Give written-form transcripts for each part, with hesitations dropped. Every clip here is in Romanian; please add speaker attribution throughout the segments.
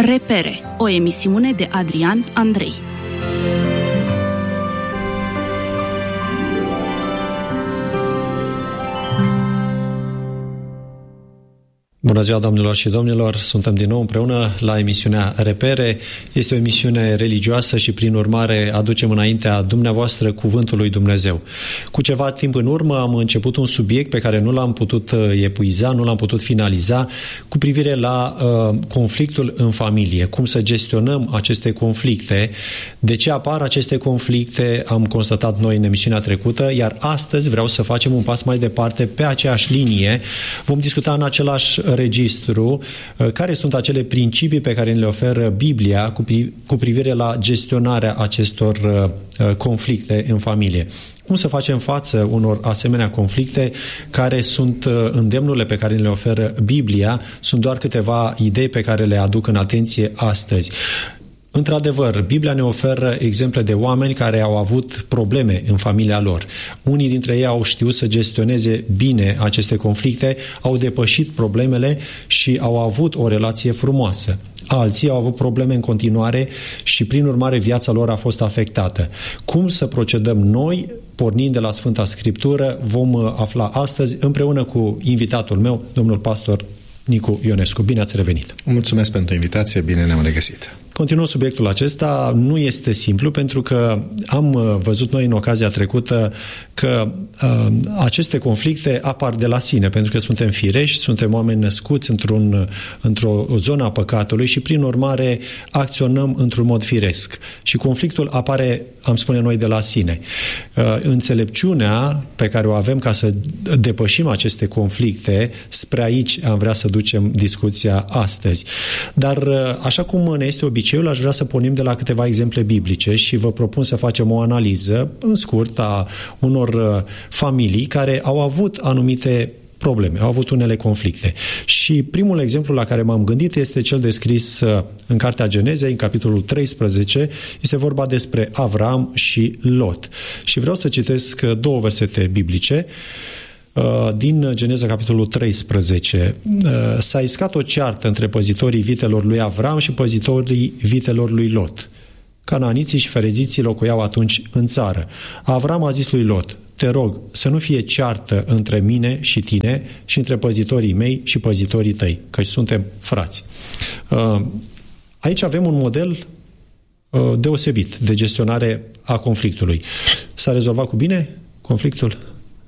Speaker 1: Repere, o emisiune de Adrian Andrei.
Speaker 2: Bună ziua, doamnelor și domnilor! Suntem din nou împreună la emisiunea Repere. Este o emisiune religioasă și, prin urmare, aducem înaintea dumneavoastră Cuvântul lui Dumnezeu. Cu ceva timp în urmă am început un subiect pe care nu l-am putut epuiza, nu l-am putut finaliza, cu privire la conflictul în familie. Cum să gestionăm aceste conflicte, de ce apar aceste conflicte, am constatat noi în emisiunea trecută, iar astăzi vreau să facem un pas mai departe pe aceeași linie. Vom discuta în același registru care sunt acele principii pe care le oferă Biblia cu privire la gestionarea acestor conflicte în familie. Cum să facem față unor asemenea conflicte, care sunt îndemnurile pe care le oferă Biblia, sunt doar câteva idei pe care le aduc în atenție astăzi. Într-adevăr, Biblia ne oferă exemple de oameni care au avut probleme în familia lor. Unii dintre ei au știut să gestioneze bine aceste conflicte, au depășit problemele și au avut o relație frumoasă. Alții au avut probleme în continuare și, prin urmare, viața lor a fost afectată. Cum să procedăm noi, pornind de la Sfânta Scriptură, vom afla astăzi împreună cu invitatul meu, domnul pastor Nicu Ionescu. Bine ați revenit!
Speaker 3: Mulțumesc pentru invitație, bine ne-am regăsit!
Speaker 2: Continuăm subiectul acesta, nu este simplu, pentru că am văzut noi în ocazia trecută că aceste conflicte apar de la sine, pentru că suntem firești, suntem oameni născuți într-o zonă a păcatului și, prin urmare, acționăm într-un mod firesc. Și conflictul apare, am spune noi, de la sine. Înțelepciunea pe care o avem ca să depășim aceste conflicte, spre aici am vrea să ducem discuția astăzi. Dar, așa cum ne este obiceiul, aș vrea să pornim de la câteva exemple biblice și vă propun să facem o analiză, în scurt, a unor familii care au avut anumite probleme, au avut unele conflicte. Și primul exemplu la care m-am gândit este cel descris în Cartea Genezei, în capitolul 13, este vorba despre Avram și Lot. Și vreau să citesc două versete biblice. Din Geneza, capitolul 13, s-a iscat o ceartă între păzitorii vitelor lui Avram și păzitorii vitelor lui Lot. Canaaniții și fereziții locuiau atunci în țară. Avram a zis lui Lot: te rog să nu fie ceartă între mine și tine și între păzitorii mei și păzitorii tăi, căci suntem frați. Aici avem un model deosebit de gestionare a conflictului. S-a rezolvat cu bine conflictul?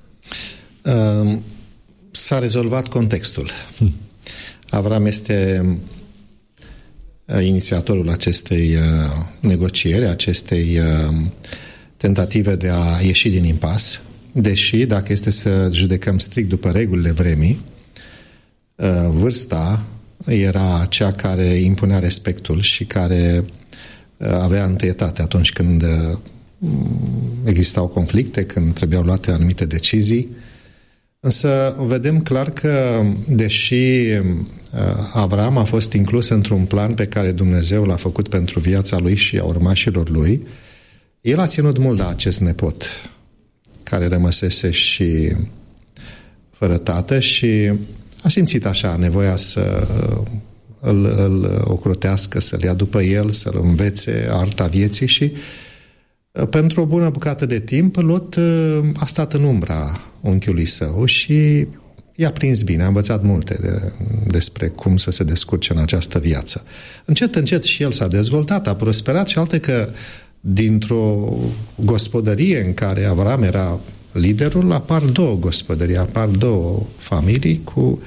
Speaker 3: S-a rezolvat contextul. Avram este inițiatorul acestei negocieri, acestei tentative de a ieși din impas, deși, dacă este să judecăm strict după regulile vremii, vârsta era cea care impunea respectul și care avea întâietate atunci când existau conflicte, când trebuiau luate anumite decizii. Însă vedem clar că, deși Avram a fost inclus într-un plan pe care Dumnezeu l-a făcut pentru viața lui și a urmașilor lui, el a ținut mult la acest nepot care rămăsese și fără tată și a simțit așa nevoia să îl ocrotească, să-l ia după el, să-l învețe arta vieții și pentru o bună bucată de timp Lot a stat în umbra unchiului său și i-a prins bine, a învățat multe despre cum să se descurce în această viață. Încet, încet și el s-a dezvoltat, a prosperat și alte că dintr-o gospodărie în care Avram era liderul, apar două gospodării, apar două familii cu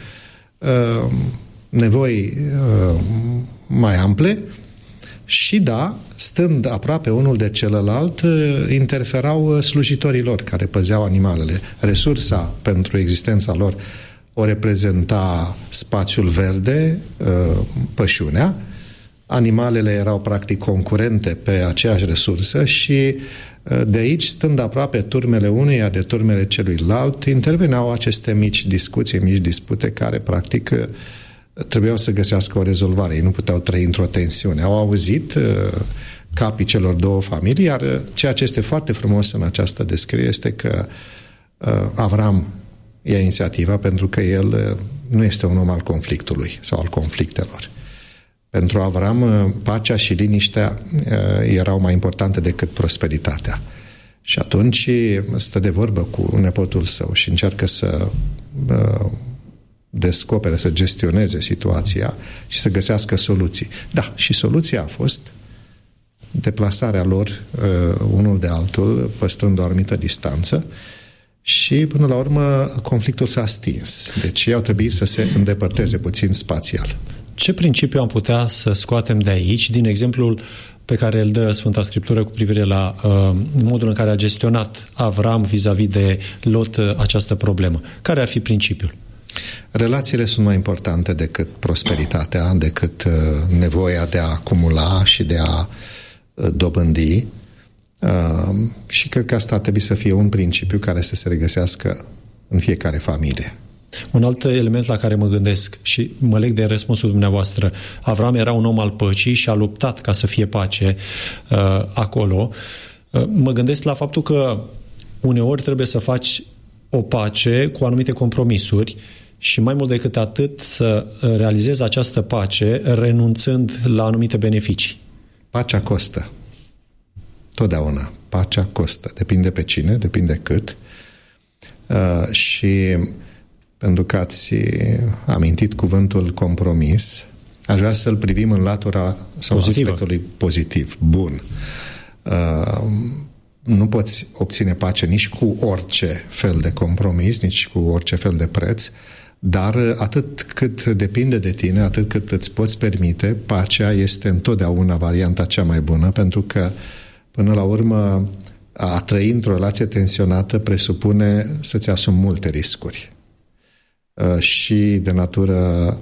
Speaker 3: nevoi mai ample și da, stând aproape unul de celălalt, interferau slujitorii lor care păzeau animalele. Resursa pentru existența lor o reprezenta spațiul verde, pășunea. Animalele erau practic concurente pe aceeași resursă și de aici, stând aproape turmele uneia de turmele celuilalt, interveneau aceste mici discuții, mici dispute care practic trebuiau să găsească o rezolvare. Ei nu puteau trăi într-o tensiune. Au auzit capii celor două familii, iar ceea ce este foarte frumos în această descriere este că Avram ia inițiativa pentru că el nu este un om al conflictului sau al conflictelor. Pentru Avram, pacea și liniștea erau mai importante decât prosperitatea. Și atunci stă de vorbă cu nepotul său și încearcă să descopere, să gestioneze situația și să găsească soluții. Da, și soluția a fost deplasarea lor unul de altul, păstrând o anumită distanță, și până la urmă conflictul s-a stins. Deci ei au trebuit să se îndepărteze puțin spațial.
Speaker 2: Ce principiu am putea să scoatem de aici, din exemplul pe care îl dă Sfânta Scriptură cu privire la modul în care a gestionat Avram vis-a-vis de Lot această problemă? Care ar fi principiul?
Speaker 3: Relațiile sunt mai importante decât prosperitatea, decât nevoia de a acumula și de a dobândi. Și cred că asta ar trebui să fie un principiu care să se regăsească în fiecare familie.
Speaker 2: Un alt element la care mă gândesc și mă leg de răspunsul dumneavoastră, Avram era un om al păcii și a luptat ca să fie pace acolo. Mă gândesc la faptul că uneori trebuie să faci o pace cu anumite compromisuri și mai mult decât atât să realizezi această pace renunțând la anumite beneficii.
Speaker 3: Pacea costă. Totdeauna. Pacea costă. Depinde pe cine, depinde cât. Și pentru că ați amintit cuvântul compromis, aș vrea să-l privim în latura sau aspectului pozitiv, bun. Nu poți obține pace nici cu orice fel de compromis, nici cu orice fel de preț, dar atât cât depinde de tine, atât cât îți poți permite, pacea este întotdeauna varianta cea mai bună, pentru că până la urmă a trăi într-o relație tensionată presupune să-ți asumi multe riscuri. Și de natură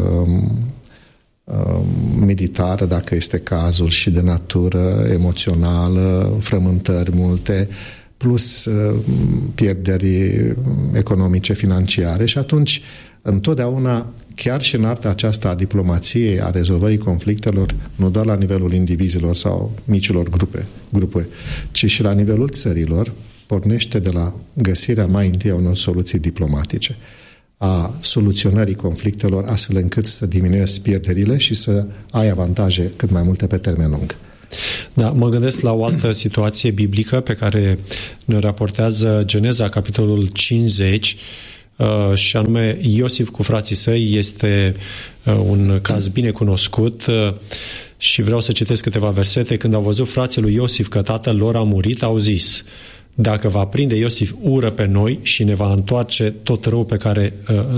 Speaker 3: militară, dacă este cazul, și de natură emoțională, frământări multe, plus pierderi economice, financiare, și atunci întotdeauna, chiar și în arta aceasta a diplomației, a rezolvării conflictelor, nu doar la nivelul indivizilor sau micilor grupuri, ci și la nivelul țărilor, pornește de la găsirea mai întâi a unor soluții diplomatice, a soluționării conflictelor, astfel încât să diminuezi pierderile și să ai avantaje cât mai multe pe termen lung.
Speaker 2: Da, mă gândesc la o altă situație biblică pe care ne raportează Geneza, capitolul 50, și anume Iosif cu frații săi. Este un caz bine cunoscut și vreau să citesc câteva versete. Când au văzut frații lui Iosif că tatăl lor a murit, au zis: dacă va prinde Iosif ură pe noi și ne va întoarce tot rău pe care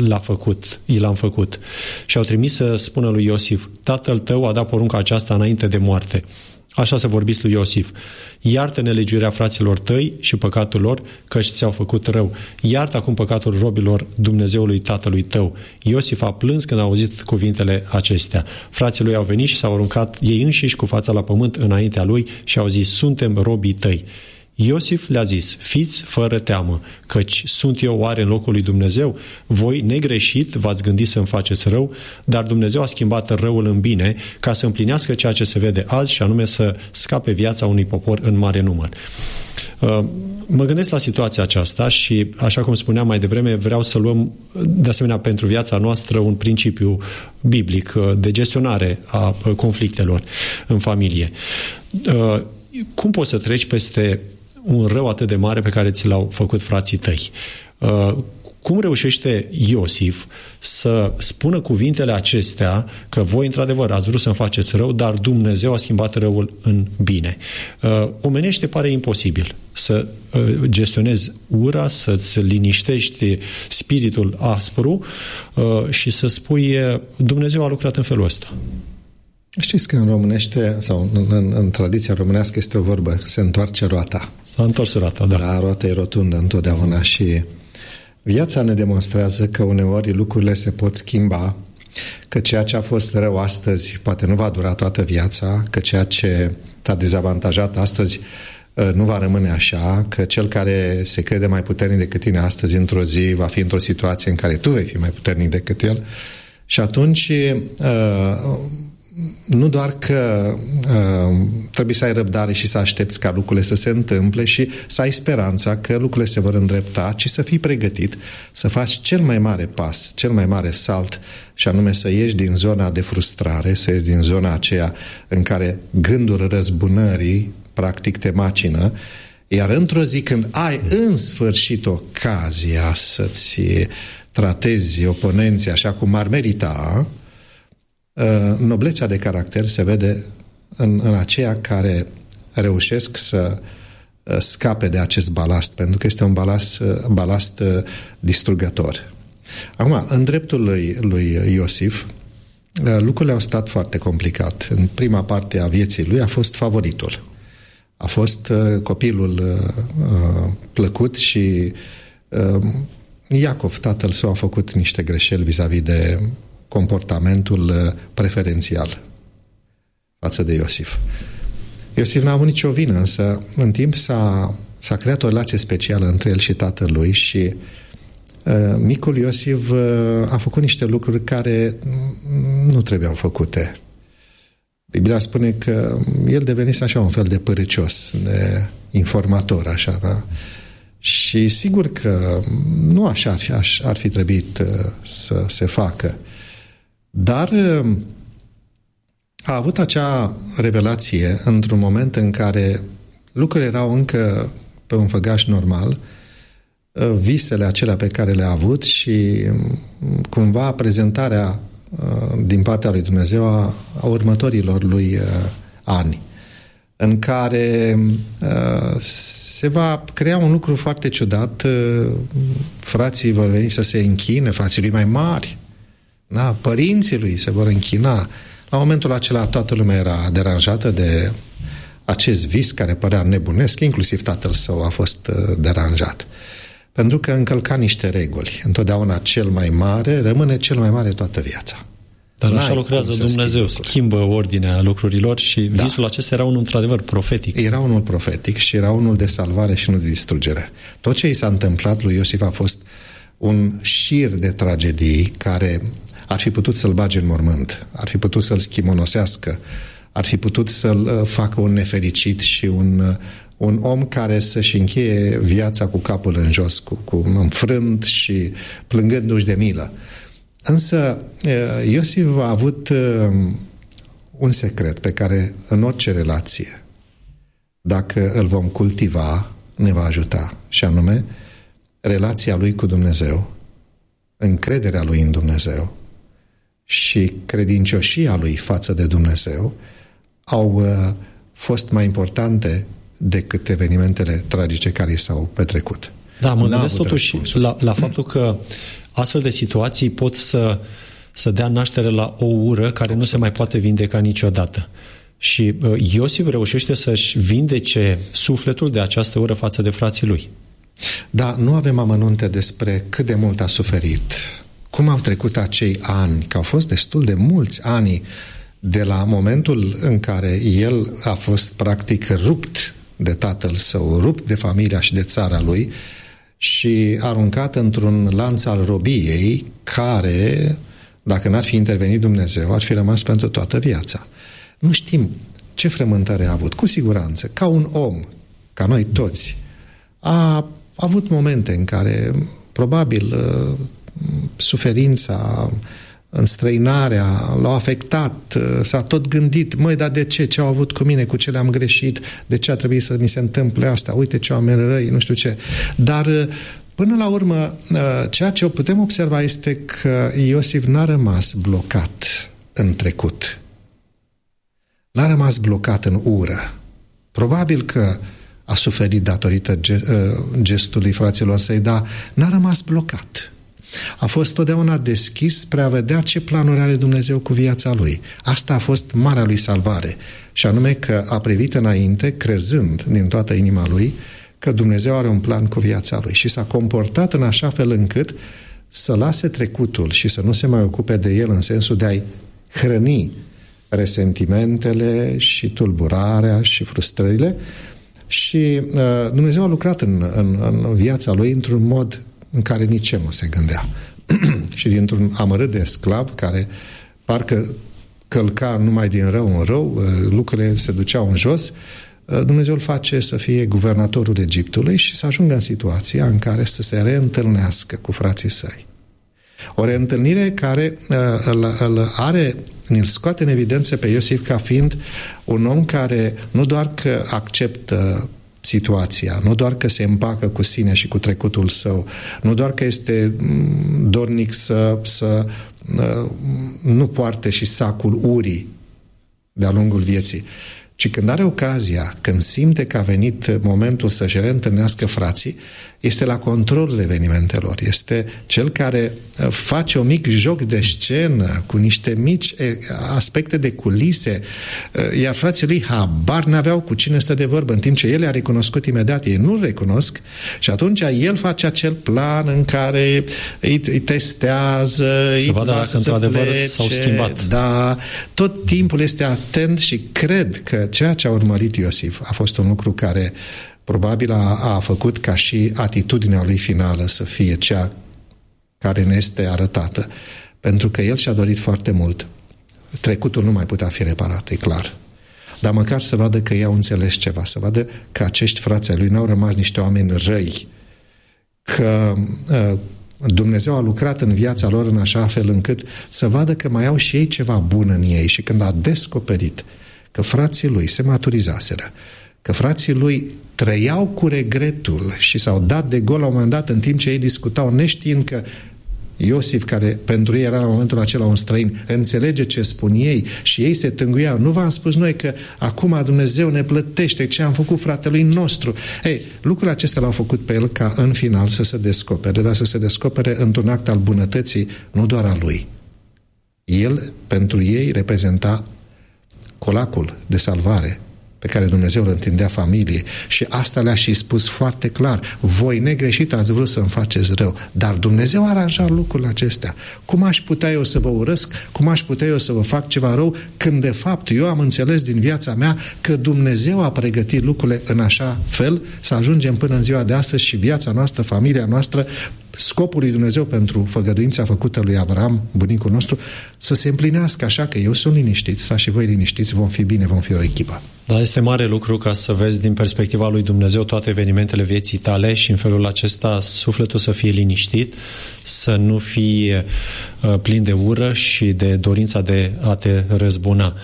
Speaker 2: i l-am făcut. Și au trimis să spună lui Iosif: tatăl tău a dat porunca aceasta înainte de moarte. Așa să vorbiți lui Iosif: iartă nelegiuirea fraților tăi și păcatul lor, căci ți-au făcut rău. Iartă acum păcatul robilor Dumnezeului tatălui tău. Iosif a plâns când a auzit cuvintele acestea. Frații lui au venit și s-au aruncat ei înșiși cu fața la pământ înaintea lui și au zis: suntem robii tăi. Iosif le-a zis: fiți fără teamă, căci sunt eu oare în locul lui Dumnezeu? Voi, negreșit, v-ați gândit să-mi faceți rău, dar Dumnezeu a schimbat răul în bine, ca să împlinească ceea ce se vede azi, și anume să scape viața unui popor în mare număr. Mă gândesc la situația aceasta și, așa cum spuneam mai devreme, vreau să luăm, de asemenea, pentru viața noastră un principiu biblic de gestionare a conflictelor în familie. Cum poți să treci peste un rău atât de mare pe care ți l-au făcut frații tăi? Cum reușește Iosif să spună cuvintele acestea, că voi, într-adevăr, ați vrut să-mi faceți rău, dar Dumnezeu a schimbat răul în bine? Omenește pare imposibil să gestionezi ura, să-ți liniștești spiritul aspru și să spui: Dumnezeu a lucrat în felul ăsta.
Speaker 3: Știți că în românește, sau în tradiția românească, este o vorbă: se întoarce roata.
Speaker 2: S-a întors roata, da.
Speaker 3: Da, roata e rotundă întotdeauna și viața ne demonstrează că uneori lucrurile se pot schimba, că ceea ce a fost rău astăzi poate nu va dura toată viața, că ceea ce te-a dezavantajat astăzi nu va rămâne așa, că cel care se crede mai puternic decât tine astăzi, într-o zi, va fi într-o situație în care tu vei fi mai puternic decât el. Și atunci nu doar că trebuie să ai răbdare și să aștepți ca lucrurile să se întâmple și să ai speranța că lucrurile se vor îndrepta, ci să fii pregătit să faci cel mai mare pas, cel mai mare salt, și anume să ieși din zona de frustrare, să ieși din zona aceea în care gândul răzbunării practic te macină, iar într-o zi când ai în sfârșit ocazia să-ți tratezi oponenții așa cum ar merita, noblețea de caracter se vede în aceia care reușesc să scape de acest balast, pentru că este un balast distrugător. Acum, în dreptul lui Iosif, lucrurile au stat foarte complicat. În prima parte a vieții lui a fost favoritul. A fost copilul plăcut și Iacov, tatăl său, a făcut niște greșeli vis-a-vis de comportamentul preferențial față de Iosif. Iosif n-a avut nicio vină, însă în timp s-a creat o relație specială între el și tatălui și micul Iosif a făcut niște lucruri care nu trebuiau făcute. Biblia spune că el devenise așa un fel de părâcios, de informator, așa, da? Și sigur că nu așa ar fi trebuit să se facă. Dar a avut acea revelație într-un moment în care lucrurile erau încă pe un făgaș normal, visele acelea pe care le-a avut și cumva prezentarea din partea lui Dumnezeu a următorilor lui ani, în care se va crea un lucru foarte ciudat. Frații vor veni să se închine, frații lui mai mari, da? Părinții lui se vor închina. La momentul acela toată lumea era deranjată de acest vis care părea nebunesc, inclusiv tatăl său a fost deranjat. Pentru că încălca niște reguli. Întotdeauna cel mai mare rămâne cel mai mare toată viața.
Speaker 2: Dar așa lucrează Dumnezeu, schimbă ordinea lucrurilor și visul acesta era unul într-adevăr profetic.
Speaker 3: Era unul profetic și era unul de salvare și unul de distrugere. Tot ce i s-a întâmplat lui Iosif a fost un șir de tragedii care ar fi putut să-l bage în mormânt, ar fi putut să-l schimonosească, ar fi putut să-l facă un nefericit și un om care să-și încheie viața cu capul în jos, cu înfrânt și plângându-și de milă. Însă Iosif a avut un secret pe care în orice relație, dacă îl vom cultiva, ne va ajuta, și anume relația lui cu Dumnezeu, încrederea lui în Dumnezeu și credincioșia lui față de Dumnezeu au fost mai importante decât evenimentele tragice care i s-au petrecut.
Speaker 2: Da, mă gândesc totuși la faptul că astfel de situații pot să dea naștere la o ură care nu se mai poate vindeca niciodată. Și Iosif reușește să-și vindece sufletul de această ură față de frații lui.
Speaker 3: Da, nu avem amănunte despre cât de mult a suferit, cum au trecut acei ani, că au fost destul de mulți ani de la momentul în care el a fost practic rupt de tatăl său, rupt de familia și de țara lui și aruncat într-un lanț al robiei care, dacă n-ar fi intervenit Dumnezeu, ar fi rămas pentru toată viața. Nu știm ce frământare a avut. Cu siguranță, ca un om, ca noi toți, a avut momente în care probabil suferința, înstrăinarea l-au afectat, s-a tot gândit, măi, dar de ce? Ce au avut cu mine? Cu ce le-am greșit? De ce a trebuit să mi se întâmple asta? Uite ce oameni răi, nu știu ce. Dar până la urmă, ceea ce putem observa este că Iosif n-a rămas blocat în trecut. N-a rămas blocat în ură. Probabil că a suferit datorită gestului fraților săi, dar n-a rămas blocat. A fost totdeauna deschis spre a vedea ce planuri are Dumnezeu cu viața lui. Asta a fost marea lui salvare, și anume că a privit înainte, crezând din toată inima lui că Dumnezeu are un plan cu viața lui și s-a comportat în așa fel încât să lase trecutul și să nu se mai ocupe de el în sensul de a-i hrăni resentimentele și tulburarea și frustrările. Și Dumnezeu a lucrat în viața lui într-un mod în care nici el nu se gândea. Și dintr-un amărât de sclav care parcă călca numai din rău în rău, lucrurile se duceau în jos, Dumnezeu îl face să fie guvernatorul Egiptului și să ajungă în situația în care să se reîntâlnească cu frații săi. O reîntâlnire care îl scoate în evidență pe Iosif ca fiind un om care nu doar că acceptă situația, nu doar că se împacă cu sine și cu trecutul său, nu doar că este dornic să nu poarte și sacul urii de-a lungul vieții, ci când are ocazia, când simte că a venit momentul să-și reîntâlnească frații, este la controlul evenimentelor. Este cel care face un mic joc de scenă cu niște mici aspecte de culise, iar frații lui habar n-aveau cu cine stă de vorbă, în timp ce el i-a recunoscut imediat, ei nu-l recunosc și atunci el face acel plan în care îi testează,
Speaker 2: să vadă dacă într-adevăr s-au schimbat.
Speaker 3: Da, tot timpul este atent și cred că ceea ce a urmărit Iosif a fost un lucru care probabil a făcut ca și atitudinea lui finală să fie cea care ne este arătată. Pentru că el și-a dorit foarte mult. Trecutul nu mai putea fi reparat, e clar. Dar măcar să vadă că ei au înțeles ceva, să vadă că acești frați ai lui n-au rămas niște oameni răi, că Dumnezeu a lucrat în viața lor în așa fel încât să vadă că mai au și ei ceva bun în ei. Și când a descoperit că frații lui se maturizaseră, că frații lui trăiau cu regretul și s-au dat de gol la un moment dat în timp ce ei discutau, neștiind că Iosif, care pentru ei era la momentul acela un străin, înțelege ce spun ei și ei se tânguiau. Nu v-am spus noi că acum Dumnezeu ne plătește ce am făcut fratelui nostru? Ei, lucrurile acestea l-au făcut pe el ca în final să se descopere, dar să se descopere într-un act al bunătății, nu doar a lui. El, pentru ei, reprezenta colacul de salvare pe care Dumnezeu îl întindea familiei și asta le-a și spus foarte clar. Voi negreșit ați vrut să-mi faceți rău, dar Dumnezeu a aranjat lucrurile acestea. Cum aș putea eu să vă urăsc? Cum aș putea eu să vă fac ceva rău când de fapt eu am înțeles din viața mea că Dumnezeu a pregătit lucrurile în așa fel să ajungem până în ziua de astăzi și viața noastră, familia noastră, scopul lui Dumnezeu pentru făgăduința făcută lui Avram, bunicul nostru, să se împlinească, așa că eu sunt liniștit, stați și voi liniștiți, vom fi bine, vom fi o echipă.
Speaker 2: Dar este mare lucru ca să vezi din perspectiva lui Dumnezeu toate evenimentele vieții tale și în felul acesta sufletul să fie liniștit, să nu fie plin de ură și de dorința de a te răzbuna.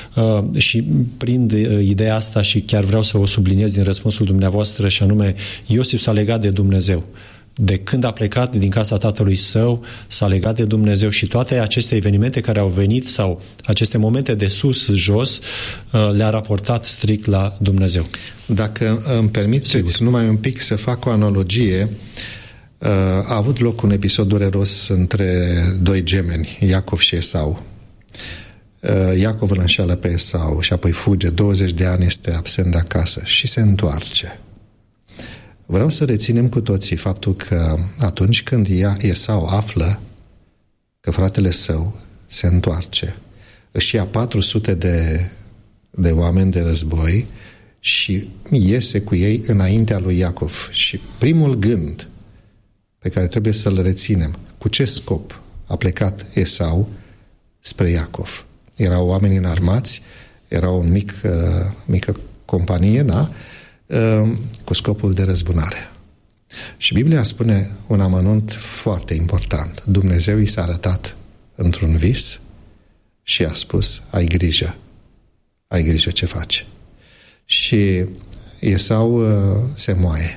Speaker 2: Și prin ideea asta, și chiar vreau să o subliniez din răspunsul dumneavoastră, și anume, Iosif s-a legat de Dumnezeu. De când a plecat din casa tatălui său, s-a legat de Dumnezeu și toate aceste evenimente care au venit sau aceste momente de sus-jos le-a raportat strict la Dumnezeu.
Speaker 3: Dacă îmi permiteți numai un pic să fac o analogie, a avut loc un episod dureros între doi gemeni, Iacov și Esau. Iacov îl înșeală pe Esau și apoi fuge, 20 de ani este absent de acasă și se întoarce. Vreau să reținem cu toții faptul că atunci când Esau află că fratele său se întoarce, își ia 400 de oameni de război și iese cu ei înaintea lui Iacov. Și primul gând pe care trebuie să-l reținem, cu ce scop a plecat Esau spre Iacov? Erau oameni înarmați, era o mică companie, da? Cu scopul de răzbunare. Și Biblia spune un amănunt foarte important. Dumnezeu i s-a arătat într-un vis și a spus, ai grijă ce faci. Și Esau se moaie.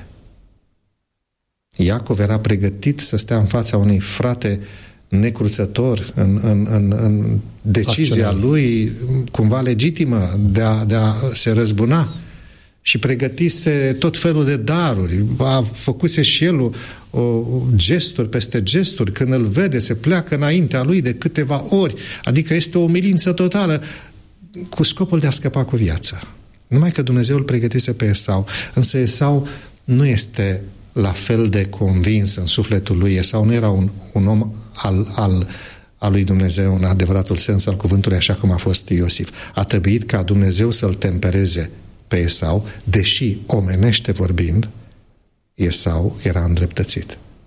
Speaker 3: Iacov era pregătit să stea în fața unui frate necruțător în decizia lui cumva legitimă de a se răzbuna. Și pregătise tot felul de daruri. A făcuse și el gesturi peste gesturi. Când îl vede, se pleacă înaintea lui de câteva ori. Adică este o umilință totală cu scopul de a scăpa cu viața. Numai că Dumnezeu îl pregătise pe Esau. Însă Esau nu este la fel de convins în sufletul lui. Esau nu era un om al lui Dumnezeu în adevăratul sens al cuvântului, așa cum a fost Iosif. A trebuit ca Dumnezeu să-l tempereze pe Esau, deși omenește vorbind, Esau era îndreptățit.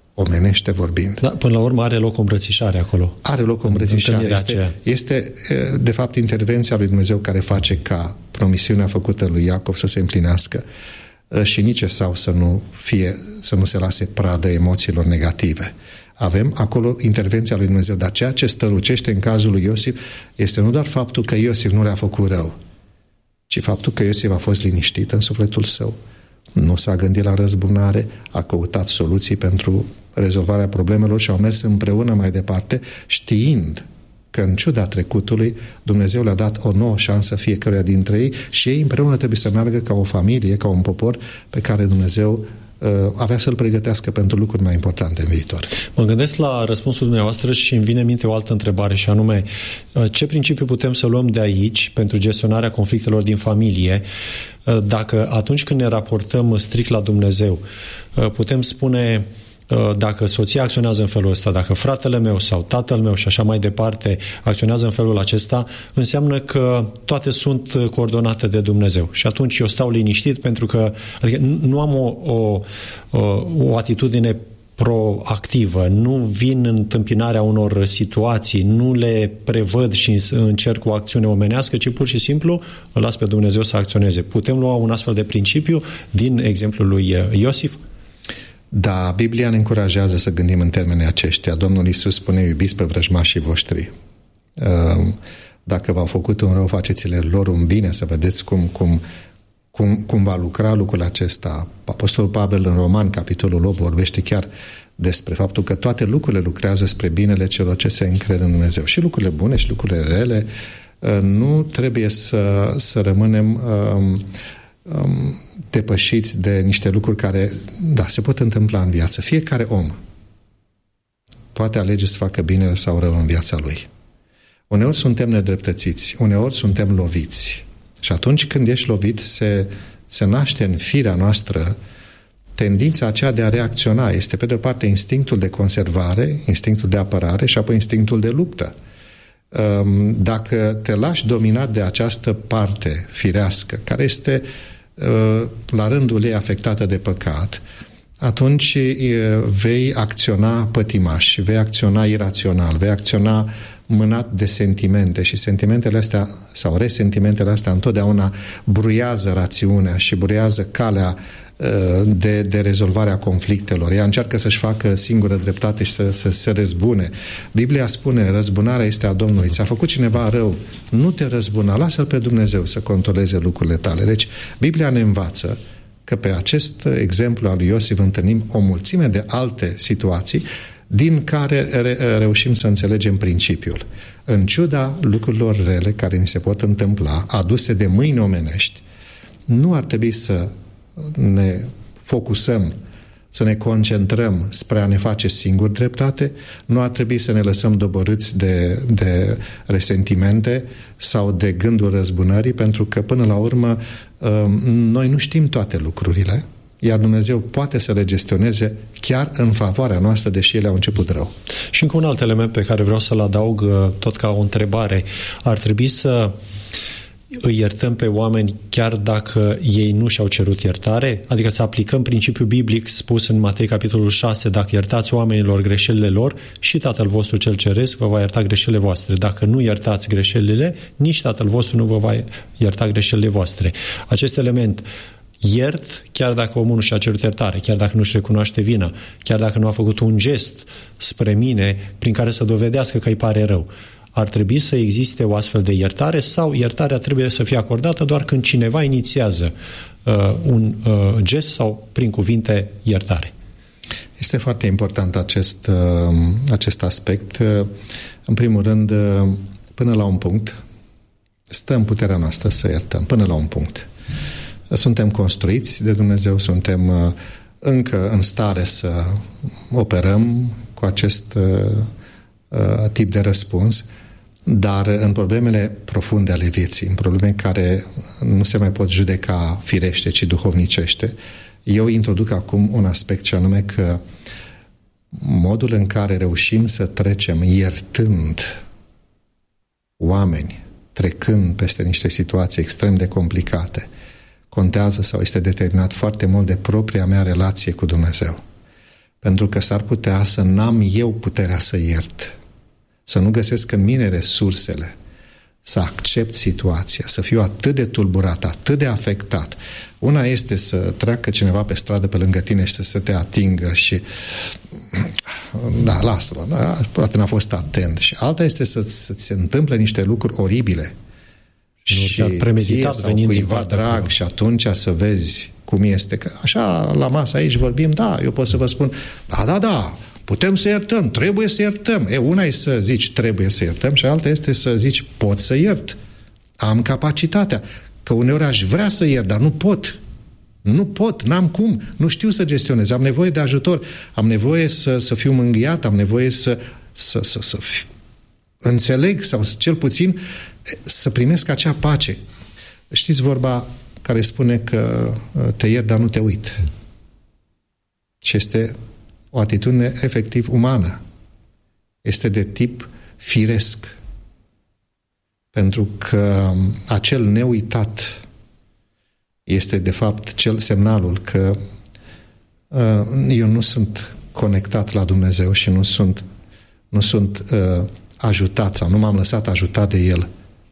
Speaker 3: omenește vorbind.
Speaker 2: Da, până la urmă are loc o îmbrățișare acolo.
Speaker 3: Are loc o îmbrățișare. Este de fapt, intervenția lui Dumnezeu care face ca promisiunea făcută lui Iacov să se împlinească și nici Esau să nu se lase pradă emoțiilor negative. Avem acolo intervenția lui Dumnezeu, dar ceea ce strălucește în cazul lui Iosif este nu doar faptul că Iosif nu le-a făcut rău, ci faptul că Iosif a fost liniștit în sufletul său, nu s-a gândit la răzbunare, a căutat soluții pentru rezolvarea problemelor și au mers împreună mai departe, știind că în ciuda trecutului Dumnezeu le-a dat o nouă șansă fiecăruia dintre ei și ei împreună trebuie să meargă ca o familie, ca un popor pe care Dumnezeu avea să-l pregătească pentru lucruri mai importante în viitor.
Speaker 2: Mă gândesc la răspunsul dumneavoastră și îmi vine în minte o altă întrebare și anume, ce principiu putem să luăm de aici pentru gestionarea conflictelor din familie, dacă atunci când ne raportăm strict la Dumnezeu, putem spune dacă soția acționează în felul ăsta, dacă fratele meu sau tatăl meu și așa mai departe acționează în felul acesta, înseamnă că toate sunt coordonate de Dumnezeu. Și atunci eu stau liniștit pentru că nu am o atitudine proactivă, nu vin în întâmpinarea unor situații, nu le prevăd și încerc o acțiune omenească, ci pur și simplu îl las pe Dumnezeu să acționeze. Putem lua un astfel de principiu din exemplul lui Iosif?
Speaker 3: Da, Biblia ne încurajează să gândim în termenii aceștia. Domnul Iisus spune, iubiți pe vrăjmașii voștri. Dacă v-au făcut un rău, faceți-le lor un bine, să vedeți cum va lucra lucrul acesta. Apostolul Pavel în Roman, capitolul 8, vorbește chiar despre faptul că toate lucrurile lucrează spre binele celor ce se încred în Dumnezeu. Și lucrurile bune și lucrurile rele. Nu trebuie să rămânem depășiți de niște lucruri care, da, se pot întâmpla în viață. Fiecare om poate alege să facă bine sau rău în viața lui. Uneori suntem nedreptățiți, uneori suntem loviți. Și atunci când ești lovit, se naște în firea noastră tendința aceea de a reacționa. Este pe de o parte instinctul de conservare, instinctul de apărare și apoi instinctul de luptă. Dacă te lași dominat de această parte firească, care este la rândul ei afectată de păcat, atunci vei acționa pătimaș, vei acționa irațional, vei acționa mânat de sentimente și sentimentele astea sau resentimentele astea întotdeauna bruiază rațiunea și bruiază calea de rezolvarea conflictelor. Ea încearcă să-și facă singură dreptate și să se răzbune. Biblia spune, răzbunarea este a Domnului. Ți-a făcut cineva rău, nu te răzbuna, lasă-L pe Dumnezeu să controleze lucrurile tale. Deci, Biblia ne învață că pe acest exemplu al lui Iosif întâlnim o mulțime de alte situații din care reușim să înțelegem principiul. În ciuda lucrurilor rele care ni se pot întâmpla, aduse de mâini omenești, nu ar trebui să ne focusăm, să ne concentrăm spre a ne face singuri dreptate, nu ar trebui să ne lăsăm doborâți de resentimente sau de gânduri răzbunării, pentru că până la urmă noi nu știm toate lucrurile, iar Dumnezeu poate să le gestioneze chiar în favoarea noastră, deși ele au început rău.
Speaker 2: Și încă un alt element pe care vreau să-l adaug tot ca o întrebare. Ar trebui să îi iertăm pe oameni chiar dacă ei nu și-au cerut iertare? Adică să aplicăm principiul biblic spus în Matei capitolul 6, dacă iertați oamenilor greșelile lor, și Tatăl vostru cel ceresc vă va ierta greșelile voastre. Dacă nu iertați greșelile, nici Tatăl vostru nu vă va ierta greșelile voastre. Acest element, iert chiar dacă omul nu și-a cerut iertare, chiar dacă nu-și recunoaște vina, chiar dacă nu a făcut un gest spre mine prin care să dovedească că îi pare rău. Ar trebui să existe o astfel de iertare sau iertarea trebuie să fie acordată doar când cineva inițiază un gest sau prin cuvinte iertare?
Speaker 3: Este foarte important acest aspect. În primul rând, până la un punct, stă în puterea noastră să iertăm, până la un punct. Suntem construiți de Dumnezeu, suntem încă în stare să operăm cu acest tip de răspuns, dar în problemele profunde ale vieții, în probleme care nu se mai pot judeca firește, ci duhovnicește, eu introduc acum un aspect, ce anume că modul în care reușim să trecem iertând oameni, trecând peste niște situații extrem de complicate, contează sau este determinat foarte mult de propria mea relație cu Dumnezeu. Pentru că s-ar putea să n-am eu puterea să iert, să nu găsesc în mine resursele, să accept situația, să fiu atât de tulburat, atât de afectat. Una este să treacă cineva pe stradă pe lângă tine și să te atingă și da, lasă-mă, da, poate n-a fost atent. Și alta este să se întâmple niște lucruri oribile și ție sau cuiva drag și atunci să vezi cum este. Că așa, la masă aici vorbim, da, eu pot să vă spun, da, putem să iertăm, trebuie să iertăm. Una e să zici trebuie să iertăm și alta este să zici pot să iert. Am capacitatea. Că uneori aș vrea să iert, dar nu pot. Nu pot, n-am cum. Nu știu să gestionez. Am nevoie de ajutor. Am nevoie să fiu mângâiat. Am nevoie să înțeleg sau cel puțin să primesc acea pace. Știți vorba care spune că te iert, dar nu te uit. Și este o atitudine efectiv umană. Este de tip firesc. Pentru că acel neuitat este de fapt semnalul că eu nu sunt conectat la Dumnezeu și nu sunt ajutat sau nu m-am lăsat ajutat de El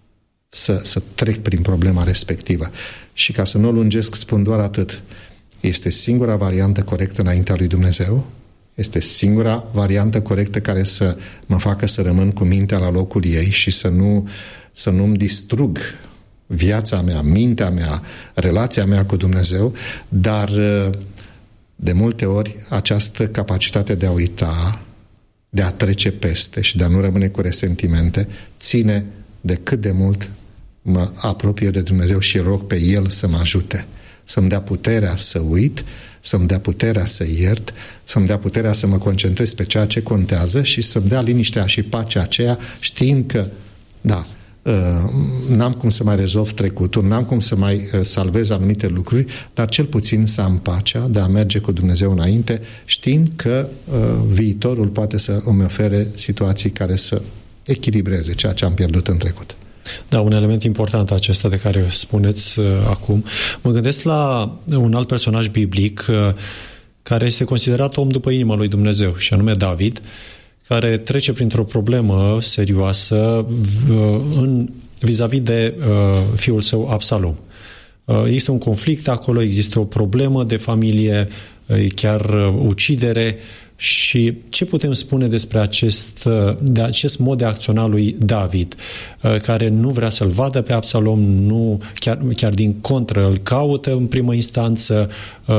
Speaker 3: să trec prin problema respectivă. Și ca să nu o lungesc, spun doar atât. Este singura variantă corectă înaintea lui Dumnezeu. Este singura variantă corectă care să mă facă să rămân cu mintea la locul ei și să nu-mi distrug viața mea, mintea mea, relația mea cu Dumnezeu, dar de multe ori această capacitate de a uita, de a trece peste și de a nu rămâne cu resentimente, ține de cât de mult mă apropie de Dumnezeu și rog pe El să mă ajute, să-mi dea puterea să uit, să-mi dea puterea să iert, să-mi dea puterea să mă concentrez pe ceea ce contează și să-mi dea liniștea și pacea aceea, știind că, da, n-am cum să mai rezolv trecutul, n-am cum să mai salvez anumite lucruri, dar cel puțin să am pacea de a merge cu Dumnezeu înainte, știind că viitorul poate să îmi ofere situații care să echilibreze ceea ce am pierdut în trecut.
Speaker 2: Da, un element important acesta de care spuneți acum. Mă gândesc la un alt personaj biblic care este considerat om după inima lui Dumnezeu, și anume David, care trece printr-o problemă serioasă vis-a-vis de fiul său Absalom. Există un conflict acolo, există o problemă de familie, chiar ucidere. Și ce putem spune despre acest mod de acționa lui David, care nu vrea să-l vadă pe Absalom, nu, chiar din contră, îl caută în primă instanță,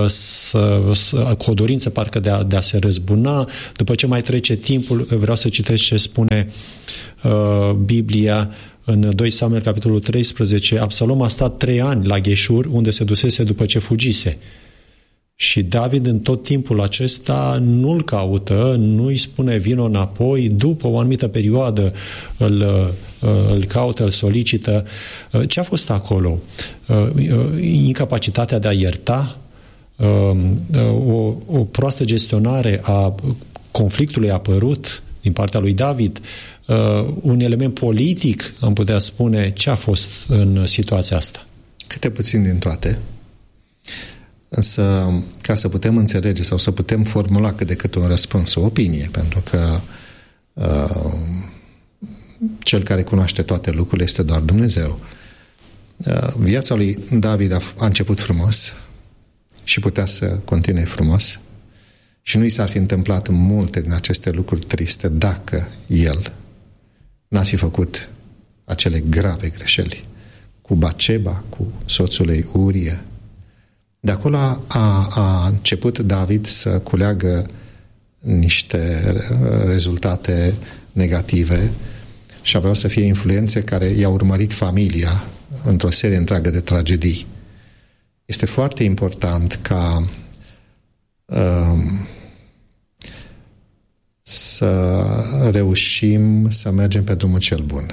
Speaker 2: cu o dorință parcă de a se răzbuna. După ce mai trece timpul, vreau să citesc ce spune Biblia în 2 Samuel, capitolul 13. Absalom a stat 3 ani la Gheșur, unde se dusese după ce fugise. Și David în tot timpul acesta nu-l caută, nu-i spune vino înapoi, după o anumită perioadă îl caută, îl solicită. Ce a fost acolo? Incapacitatea de a ierta? O proastă gestionare a conflictului apărut din partea lui David? Un element politic, am putea spune, ce a fost în situația asta?
Speaker 3: Câte puțin din toate. Însă, ca să putem înțelege sau să putem formula cât de cât un răspuns, o opinie, pentru că cel care cunoaște toate lucrurile este doar Dumnezeu. Viața lui David a început frumos și putea să continue frumos și nu i s-ar fi întâmplat multe din aceste lucruri triste dacă el n-ar fi făcut acele grave greșeli cu Batșeba, cu soțul ei Urie. De acolo a început David să culeagă niște rezultate negative și aveau să fie influențe care i-au urmărit familia într-o serie întreagă de tragedii. Este foarte important ca să reușim să mergem pe drumul cel bun.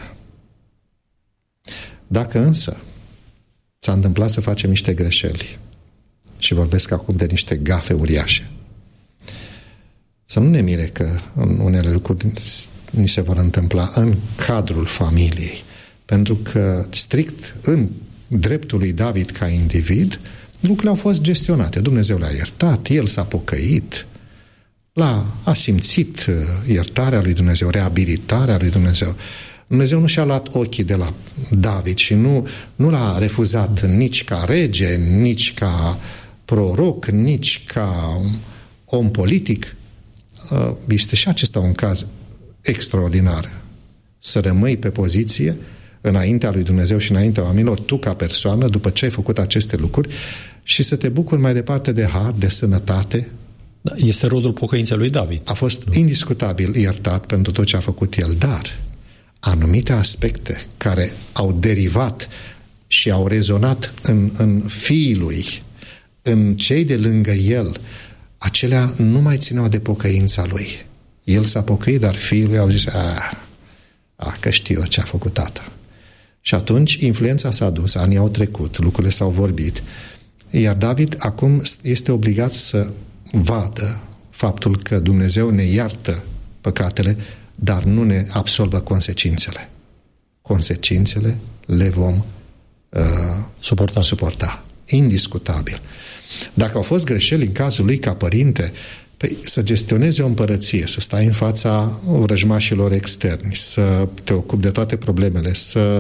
Speaker 3: Dacă însă s-a întâmplat să facem niște greșeli, și vorbesc acum de niște gafe uriașe, să nu ne mire că unele lucruri ni se vor întâmpla în cadrul familiei, pentru că strict în dreptul lui David ca individ, lucrurile au fost gestionate. Dumnezeu l-a iertat, el s-a pocăit, A simțit iertarea lui Dumnezeu, reabilitarea lui Dumnezeu. Dumnezeu nu și-a luat ochii de la David și nu l-a refuzat nici ca rege, nici ca proroc, nici ca om politic. Este și acesta un caz extraordinar. Să rămâi pe poziție înaintea lui Dumnezeu și înaintea oamenilor, tu ca persoană, după ce ai făcut aceste lucruri, și să te bucuri mai departe de har, de sănătate.
Speaker 2: Este rodul pocăinței lui David.
Speaker 3: A fost indiscutabil iertat pentru tot ce a făcut el, dar anumite aspecte care au derivat și au rezonat în fiii lui, în cei de lângă el, acelea nu mai țineau de pocăința lui. El s-a pocăit, dar fiii lui au zis, că știu eu ce a făcut tata. Și atunci influența s-a dus, anii au trecut, lucrurile s-au vorbit, iar David acum este obligat să vadă faptul că Dumnezeu ne iartă păcatele, dar nu ne absolvă consecințele. Consecințele le vom suporta. Indiscutabil. Dacă au fost greșeli în cazul lui ca părinte, să gestioneze o împărăție, să stai în fața vrăjmașilor externi, să te ocupi de toate problemele, să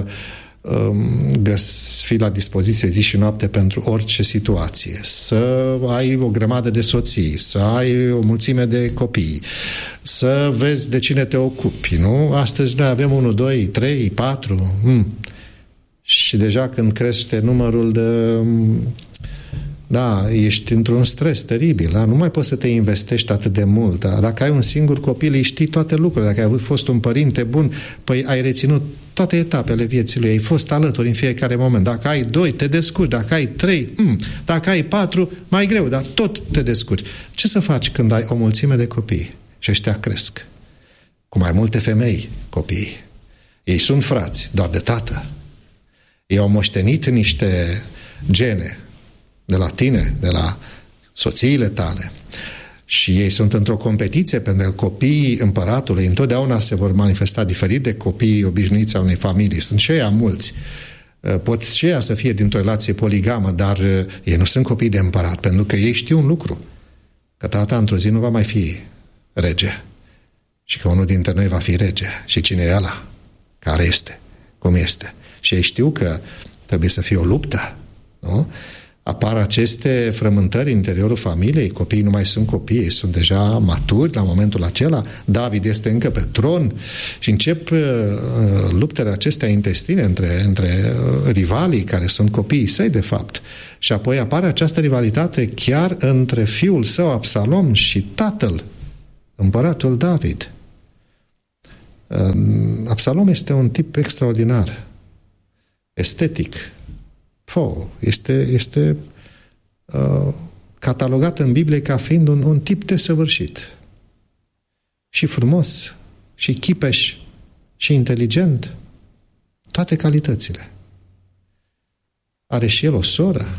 Speaker 3: fii la dispoziție zi și noapte pentru orice situație, să ai o grămadă de soții, să ai o mulțime de copii, să vezi de cine te ocupi, nu? Astăzi noi avem 1, 2, 3, 4 și deja când crește numărul de... Da, ești într-un stres teribil, da? Nu mai poți să te investești atât de mult. Da? Dacă ai un singur copil, îi știi toate lucrurile. Dacă ai fost un părinte bun, păi ai reținut toate etapele vieții lui, ai fost alături în fiecare moment. Dacă ai 2, te descurci. Dacă ai 3, dacă ai 4, mai greu, dar tot te descurci. Ce să faci când ai o mulțime de copii și ăștia cresc? Cu mai multe femei, copiii. Ei sunt frați, doar de tată. Ei au moștenit niște gene de la tine, de la soțiile tale. Și ei sunt într-o competiție, pentru că copiii împăratului întotdeauna se vor manifesta diferit de copiii obișnuiți a unei familii. Sunt și ăia mulți. Pot și ăia să fie dintr-o relație poligamă, dar ei nu sunt copii de împărat, pentru că ei știu un lucru, că tata într-o zi nu va mai fi rege și că unul dintre noi va fi rege. Și cine e ăla? Care este? Cum este? Și ei știu că trebuie să fie o luptă, nu? Apar aceste frământări în interiorul familiei, copiii nu mai sunt copii, ei sunt deja maturi la momentul acela, David este încă pe tron și încep luptele acestea intestine între rivalii care sunt copiii săi de fapt. Și apoi apare această rivalitate chiar între fiul său Absalom și tatăl, împăratul David. Absalom este un tip extraordinar, estetic. Este catalogat în Biblie ca fiind un tip desăvârșit. Și frumos, și chipeș, și inteligent. Toate calitățile. Are și el o soră.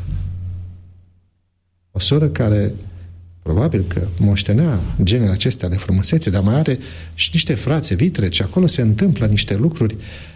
Speaker 3: O soră care probabil că moștenea genele acestea de frumusețe, dar mai are și niște frați vitreci. Acolo se întâmplă niște lucruri.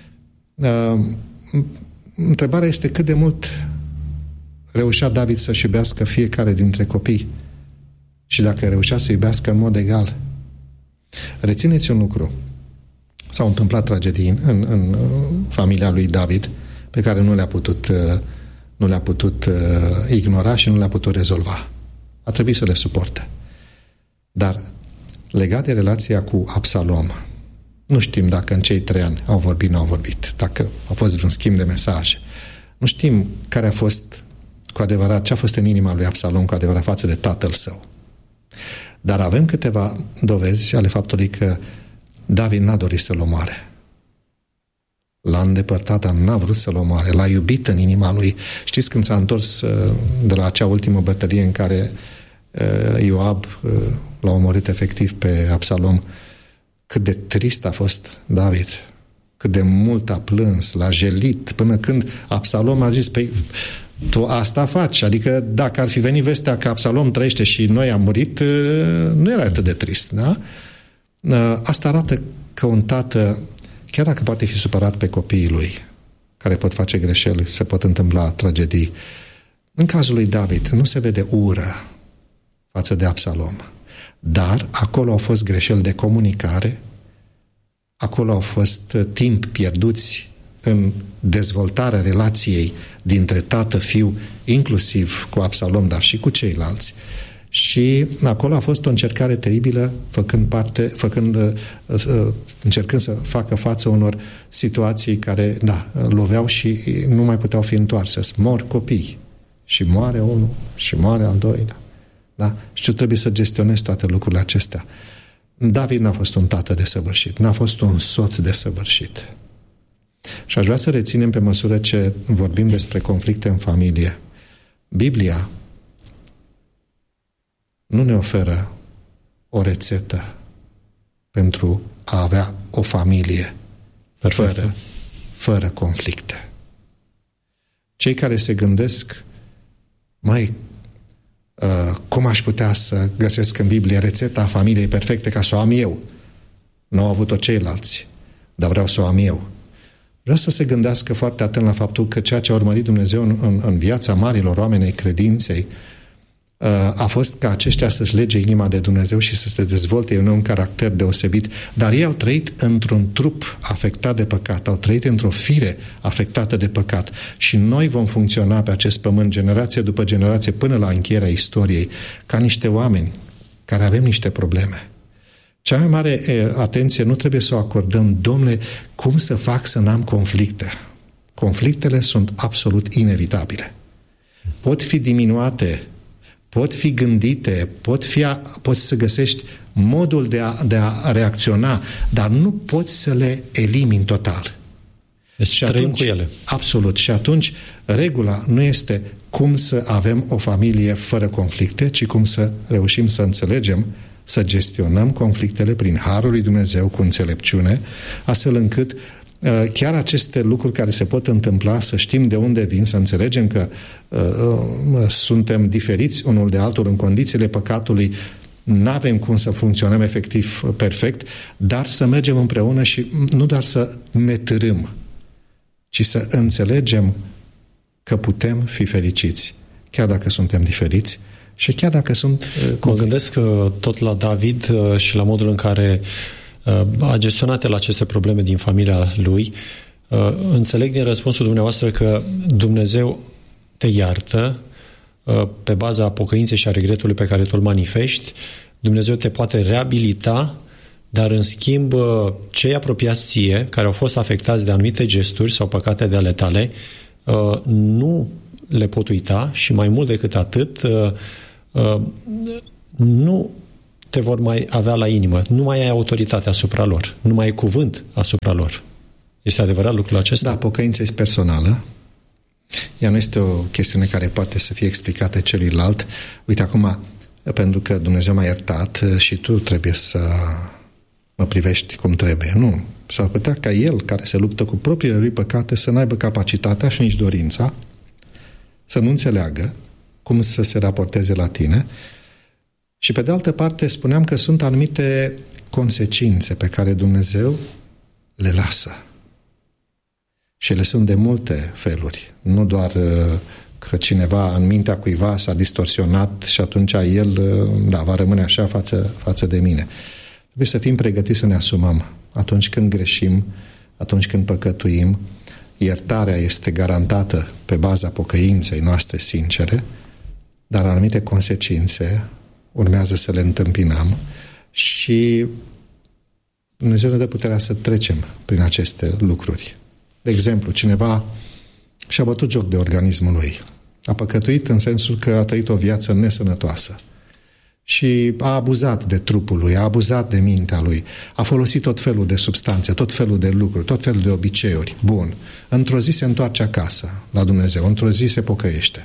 Speaker 3: Întrebarea este cât de mult reușea David să-și iubească fiecare dintre copii și dacă reușea să iubească în mod egal. Rețineți un lucru. S-au întâmplat tragedii în familia lui David pe care nu le-a putut ignora și nu le-a putut rezolva. A trebuit să le suporte. Dar legat de relația cu Absalom, nu știm dacă în cei 3 ani au vorbit, n-au vorbit, dacă a fost vreun schimb de mesaje. Nu știm care a fost cu adevărat, ce a fost în inima lui Absalom cu adevărat față de tatăl său. Dar avem câteva dovezi ale faptului că David n-a dorit să-l omoare. L-a îndepărtat, dar n-a vrut să-l omoare. L-a iubit în inima lui. Știți când s-a întors de la acea ultimă bătălie în care Ioab l-a omorât efectiv pe Absalom, cât de trist a fost David, cât de mult a plâns, l-a jelit, până când Absalom a zis, păi, tu asta faci, adică dacă ar fi venit vestea că Absalom trăiește și noi am murit, nu era atât de trist, da? Asta arată că un tată, chiar dacă poate fi supărat pe copiii lui, care pot face greșeli, se pot întâmpla tragedii, în cazul lui David nu se vede ură față de Absalom. dar acolo au fost greșeli de comunicare, acolo au fost timp pierduți în dezvoltarea relației dintre tată-fiu, inclusiv cu Absalom, dar și cu ceilalți. Și acolo a fost o încercare teribilă, încercând să facă față unor situații care, loveau și nu mai puteau fi întoarse. Mor copii. Și moare unul, și moare al doilea. Da? Și tu trebuie să gestionezi toate lucrurile acestea. David n-a fost un tată desăvârșit, n-a fost un soț desăvârșit. Și aș vrea să reținem, pe măsură ce vorbim despre conflicte în familie, Biblia nu ne oferă o pentru a avea o familie fără conflicte. Cei care se gândesc, cum aș putea să găsesc în Biblie rețeta familiei perfecte ca să o am eu? Nu au avut-o ceilalți, dar vreau să o am eu. Vreau să se gândească foarte atent la faptul că ceea ce a urmărit Dumnezeu în viața marilor oameni ai credinței a fost ca aceștia să-și lege inima de Dumnezeu și să se dezvolte un caracter deosebit, dar ei au trăit într-un trup afectat de păcat, au trăit într-o fire afectată de păcat și noi vom funcționa pe acest pământ generație după generație până la încheierea istoriei ca niște oameni care avem niște probleme. Cea mai mare atenție nu trebuie să o acordăm, Domnule, cum să fac să n-am conflicte. Conflictele sunt absolut inevitabile. Pot fi diminuate, pot fi gândite, poți să găsești modul de a reacționa, dar nu poți să le elimini total.
Speaker 2: Deci trăim cu ele.
Speaker 3: Absolut. Și atunci regula nu este cum să avem o familie fără conflicte, ci cum să reușim să înțelegem, să gestionăm conflictele prin harul lui Dumnezeu cu înțelepciune, astfel încât chiar aceste lucruri care se pot întâmpla, să știm de unde vin, să înțelegem că suntem diferiți unul de altul în condițiile păcatului, n-avem cum să funcționăm efectiv perfect, dar să mergem împreună și nu doar să ne târâm, ci să înțelegem că putem fi fericiți, chiar dacă suntem diferiți și chiar dacă sunt...
Speaker 2: Mă gândesc tot la David și la modul în care a gestionat el aceste probleme din familia lui. Înțeleg din răspunsul dumneavoastră că Dumnezeu te iartă pe baza pocăinței și a regretului pe care tu îl manifesti. Dumnezeu te poate reabilita, dar în schimb cei apropiați ție, care au fost afectați de anumite gesturi sau păcate de ale tale, nu le pot uita și mai mult decât atât nu te vor mai avea la inimă, nu mai ai autoritate asupra lor, nu mai ai cuvânt asupra lor. Este adevărat lucrul acesta?
Speaker 3: Da, pocăința este personală. Ea nu este o chestiune care poate să fie explicată celuilalt. Uite, acum, pentru că Dumnezeu m-a iertat și tu trebuie să mă privești cum trebuie. Nu. S-ar putea ca el, care se luptă cu propriile lui păcate, să n-aibă capacitatea și nici dorința să nu înțeleagă cum să se raporteze la tine. Și pe de altă parte spuneam că sunt anumite consecințe pe care Dumnezeu le lasă. Și ele sunt de multe feluri. Nu doar că cineva în mintea cuiva s-a distorsionat și atunci el va rămâne așa față de mine. Trebuie să fim pregătiți să ne asumăm atunci când greșim, atunci când păcătuim. Iertarea este garantată pe baza pocăinței noastre sincere, dar anumite consecințe urmează să le întâmpinăm și Dumnezeu ne dă puterea să trecem prin aceste lucruri. De exemplu, cineva și-a bătut joc de organismul lui. A păcătuit în sensul că a trăit o viață nesănătoasă și a abuzat de trupul lui, a abuzat de mintea lui, a folosit tot felul de substanțe, tot felul de lucruri, tot felul de obiceiuri. Bun. Într-o zi se întoarce acasă la Dumnezeu, într-o zi se pocăiește.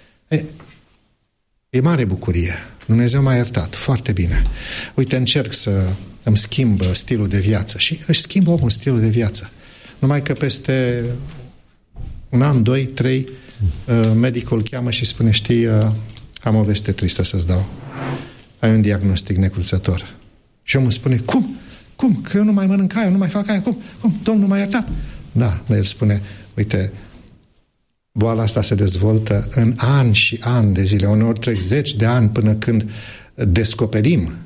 Speaker 3: E mare bucurie. Dumnezeu m-a iertat. Foarte bine. Uite, încerc să îmi schimb stilul de viață. Și își schimbă omul stilul de viață. Numai că peste un an, 2, 3, medicul îl cheamă și spune, știi, am o veste tristă să-ți dau. Ai un diagnostic necruțător. Și omul spune, cum? Cum? Că eu nu mai mănânc aia, nu mai fac aia. Cum? Domnul m-a iertat. Da, dar el spune, uite, boala asta se dezvoltă în ani și ani de zile. Uneori trec 10 de ani până când descoperim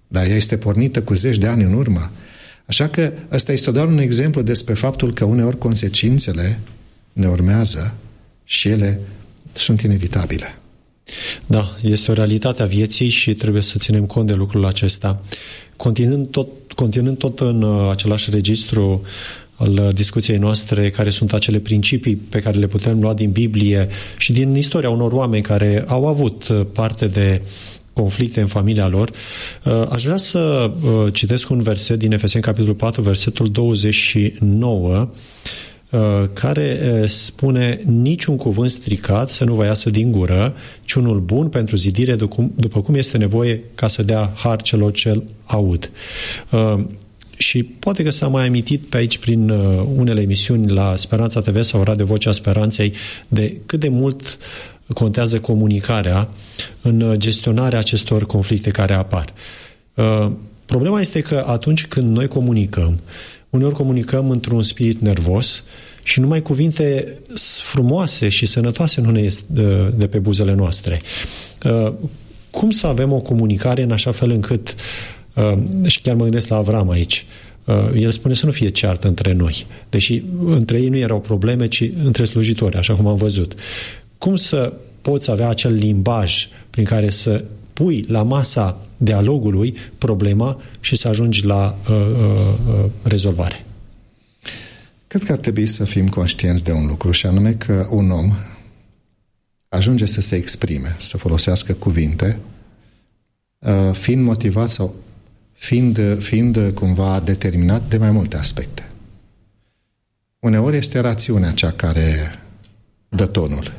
Speaker 3: dar ea este pornită cu zeci de ani în urmă. Așa că ăsta este doar un exemplu despre faptul că uneori consecințele ne urmează și ele sunt inevitabile.
Speaker 2: Da, este o realitate a vieții și trebuie să ținem cont de lucrul acesta. Continuând tot în același registru al discuției noastre, care sunt acele principii pe care le putem lua din Biblie și din istoria unor oameni care au avut parte de conflicte în familia lor, aș vrea să citesc un verset din Efeseni, capitolul 4, versetul 29, care spune: niciun cuvânt stricat să nu vă iasă din gură, ci unul bun pentru zidire după cum este nevoie, ca să dea har celor ce aud. Și poate că s-a mai amintit pe aici prin unele emisiuni la Speranța TV sau Radio Vocea Speranței de cât de mult contează comunicarea în gestionarea acestor conflicte care apar. Problema este că atunci când noi comunicăm, uneori comunicăm într-un spirit nervos și numai cuvinte frumoase și sănătoase nu ne ies de pe buzele noastre. Cum să avem o comunicare în așa fel încât, și chiar mă gândesc la Avram aici, el spune să nu fie ceartă între noi, deși între ei nu erau probleme, ci între slujitori, așa cum am văzut. Cum să poți avea acel limbaj prin care să pui la masa dialogului problema și să ajungi la rezolvare?
Speaker 3: Cred că ar trebui să fim conștienți de un lucru, și anume că un om ajunge să se exprime, să folosească cuvinte, fiind motivat sau fiind cumva determinat de mai multe aspecte. Uneori este rațiunea cea care dă tonul.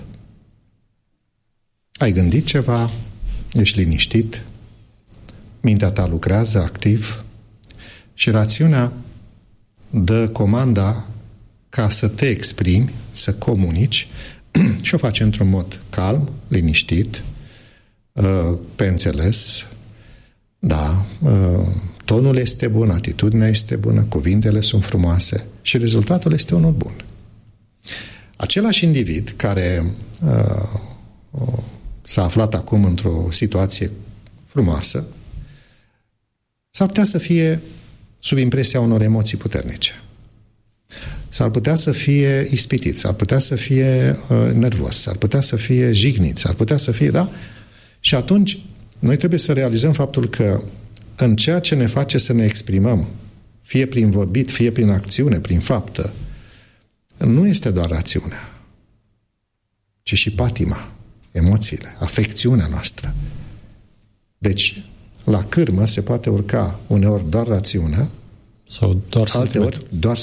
Speaker 3: Ai gândit ceva, ești liniștit, mintea ta lucrează activ și rațiunea dă comanda ca să te exprimi, să comunici și o faci într-un mod calm, liniștit, pe înțeles. Da, tonul este bun, atitudinea este bună, cuvintele sunt frumoase și rezultatul este unul bun. Același individ care s-a aflat acum într-o situație frumoasă, s-ar putea să fie sub impresia unor emoții puternice. S-ar putea să fie ispitit, s-ar putea să fie nervos, s-ar putea să fie jignit, s-ar putea să fie, da? Și atunci noi trebuie să realizăm faptul că în ceea ce ne face să ne exprimăm, fie prin vorbit, fie prin acțiune, prin faptă, nu este doar rațiunea, ci și patima, emoțiile, afecțiunea noastră. Deci, la cârmă se poate urca uneori doar rațiunea,
Speaker 2: sau doar
Speaker 3: alteori doar